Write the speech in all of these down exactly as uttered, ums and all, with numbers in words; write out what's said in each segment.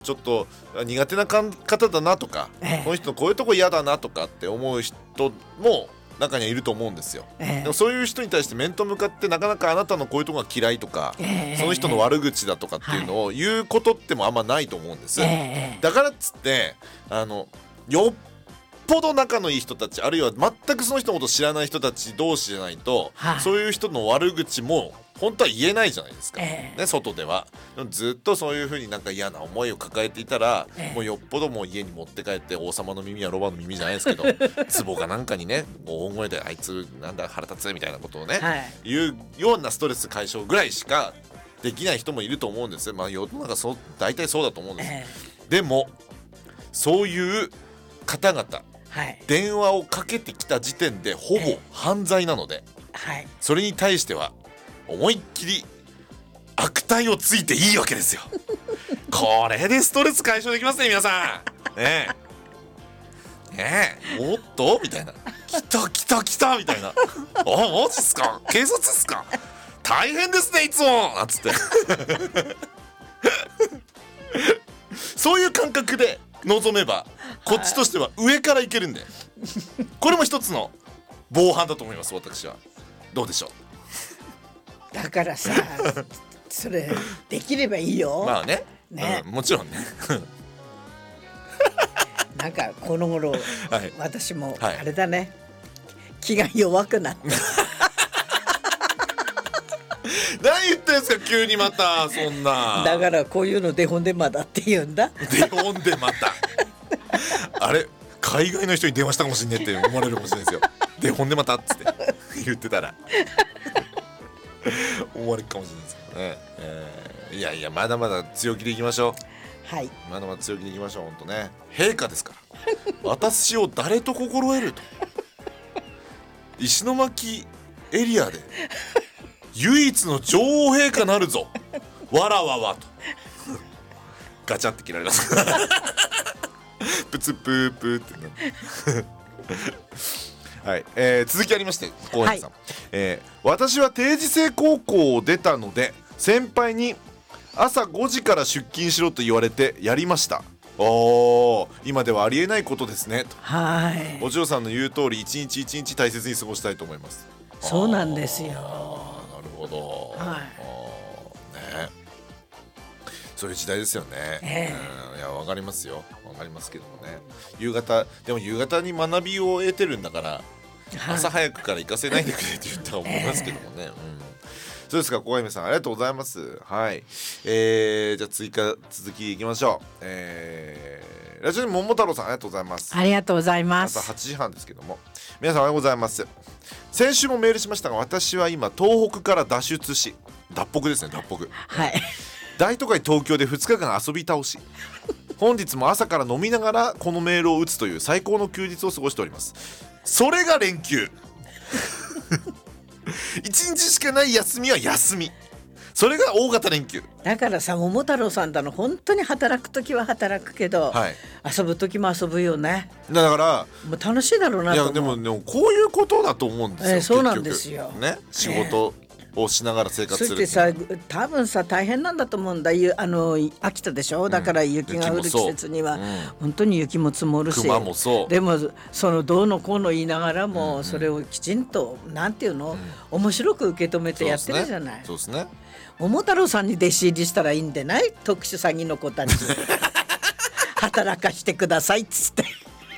ちょっと苦手な方だなとか、えー、この人のこういうとこ嫌だなとかって思う人も中にはいると思うんですよ、えー、でもそういう人に対して面と向かってなかなかあなたのこういうとこが嫌いとか、えー、その人の悪口だとかっていうのを言うことってもあんまないと思うんです、えー、だからっつってあのよっぽど仲のいい人たちあるいは全くその人のこと知らない人たち同士じゃないと、はい、そういう人の悪口も本当は言えないじゃないですか、えーね、外ではでもずっとそういう風になんか嫌な思いを抱えていたら、えー、もうよっぽどもう家に持って帰って王様の耳はロバの耳じゃないですけど壺かなんかにね大声であいつなんだ腹立つみたいなことをね、はい、言うようなストレス解消ぐらいしかできない人もいると思うんですよ。まあ世の中そう大体そうだと思うんです、えー、でもそういう方々、はい、電話をかけてきた時点でほぼ犯罪なので、えーはい、それに対しては思いっきり悪態をついていいわけですよこれでストレス解消できますね皆さんねえねえおっとみたいな来た来た来たみたいなあマジっすか警察っすか大変ですねいつもなんつってそういう感覚で臨めばこっちとしては上からいけるんでこれも一つの防犯だと思います私は。どうでしょう。 だからさそれできればいいよ。 まあね、ね、うん、もちろんねなんかこの頃、はい、私もあれだね、はい、気が弱くなって何言ってんすか急にまたそんな。 だからこういうのデホンデマだって言うんだ。 デホンデマたあれ海外の人に電話したかもしんねえって思われるかもしれないですよデホンデマたっつって言ってたら思われるかもしれないですけどね、えー、いやいやまだまだ強気でいきましょう。はい、まだまだ強気でいきましょう。本当ね陛下ですから私を誰と心得ると石巻エリアで唯一の女王陛下なるぞわらわわとガチャって切られますプツプープーってねはい、えー、続きありまして高原さん、はい、えー、私は定時制高校を出たので先輩に朝ごじから出勤しろと言われてやりました。おー今ではありえないことですねと。はい、お嬢さんの言う通り一日一日大切に過ごしたいと思います。 そうなんですよ。なるほど、はい、ね、そういう時代ですよね、えー、うん、いや分かりますよ分かりますけどもね。夕方でも夕方に学びを得てるんだから、はい、朝早くから行かせないでくれって言ったら思いますけどもね、えーうん、そうですか小上さんありがとうございます。はい、えー、じゃあ追加続きいきましょう。えー、ラジオに桃太郎さんありがとうございます。 ありがとうございます。 朝はちじはんですけども皆さんおはようございます。先週もメールしましたが私は今東北から脱出し脱北ですね脱北、はい、大都会東京でふつかかん遊び倒し本日も朝から飲みながらこのメールを打つという最高の休日を過ごしております。それが連休一日しかない休みは休み、それが大型連休だからさ。桃太郎さんだの本当に働くときは働くけど、はい、遊ぶときも遊ぶよね。 だからもう楽しいだろうなと思う。 いやでも、でもこういうことだと思うんですよ、 えー、そうなんですよ、 ね、仕事をしながら生活する。 そしてさ多分さ大変なんだと思うんだ。あの秋田でしょ、だから雪が降る季節には、うん、本当に雪も積もるし、 熊もそうでもそのどうのこうの言いながらも、うんうん、それをきちんとなんていうの、うん、面白く受け止めてやってるじゃない。 そうですね。 桃太郎さんに弟子入りしたらいいんでない？特殊詐欺の子たち働かしてくださいっつって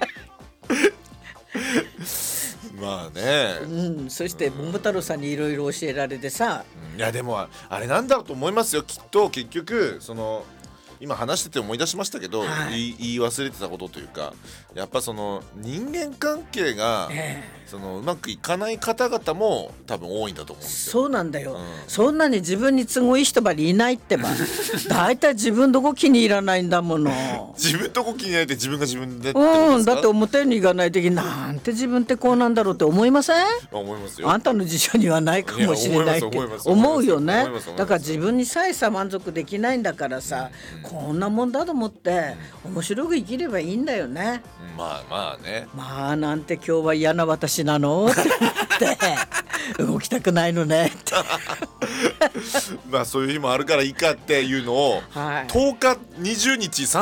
まあね、 うん、そして桃太郎さんにいろいろ教えられてさ、 うん、いやでもあれなんだろうと思いますよきっと。結局その今話してて思い出しましたけど、はい、言い忘れてたことというかやっぱその人間関係が、えー、そのうまくいかない方々も多分多いんだと思うんですよ。 そうなんだよ、うん、そんなに自分に都合いい人ばりいないってばだいたい自分どこ気に入らないんだもの自分どこ気に入らないって自分が自分でってことですか？ うん、だって表に行かないときなんて自分ってこうなんだろうって思いません？ 思いますよ。 あんたの辞書にはないかもしれないって思うよね。だから自分にさえさ満足できないんだからさ、うん、こんなもんだと思って面白く生きればいいんだよね、 うん、まあまあね。 まあなんて今日は嫌な私なのって動きたくないのねってまあそういう日もあるからいいかっていうのを、はい、とおかにじゅうにち